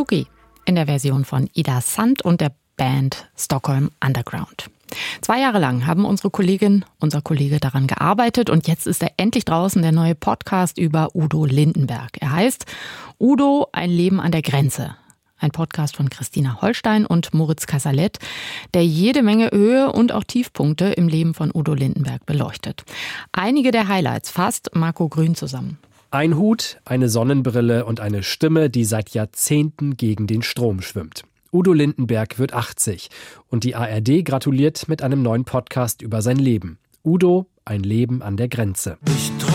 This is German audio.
Trilogie in der Version von Ida Sand und der Band Stockholm Underground. 2 Jahre lang haben unsere Kollegin, unser Kollege daran gearbeitet und jetzt ist er endlich draußen, der neue Podcast über Udo Lindenberg. Er heißt Udo, ein Leben an der Grenze. Ein Podcast von Christina Holstein und Moritz Casalet, der jede Menge Höhe und auch Tiefpunkte im Leben von Udo Lindenberg beleuchtet. Einige der Highlights fasst Marco Grün zusammen. Ein Hut, eine Sonnenbrille und eine Stimme, die seit Jahrzehnten gegen den Strom schwimmt. Udo Lindenberg wird 80 und die ARD gratuliert mit einem neuen Podcast über sein Leben. Udo, ein Leben an der Grenze.